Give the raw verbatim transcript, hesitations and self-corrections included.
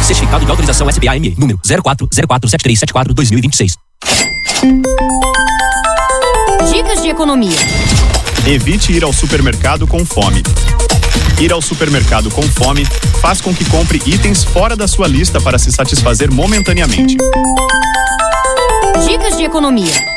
Certificado de autorização S B A M E, número zero quatro zero quatro sete três sete quatro dois mil e vinte e seis. Dicas de economia. Evite ir ao supermercado com fome. Ir ao supermercado com fome faz com que compre itens fora da sua lista para se satisfazer momentaneamente. Dicas de economia.